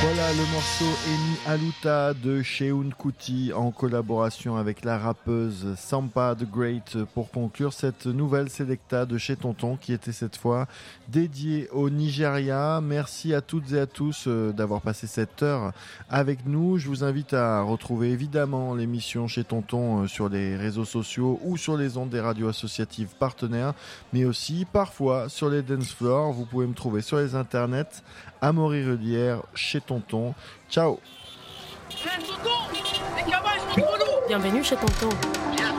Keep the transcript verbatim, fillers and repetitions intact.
Voilà le morceau Eni Aluta de Sheun Kuti en collaboration avec la rappeuse Sampa the Great pour conclure cette nouvelle Selecta de chez Tonton qui était cette fois dédiée au Nigeria. Merci à toutes et à tous d'avoir passé cette heure avec nous. Je vous invite à retrouver évidemment l'émission chez Tonton sur les réseaux sociaux ou sur les ondes des radios associatives partenaires, mais aussi parfois sur les dance floors. Vous pouvez me trouver sur les internets Amaury Redière chez Tonton. Ciao. Bienvenue chez Tonton.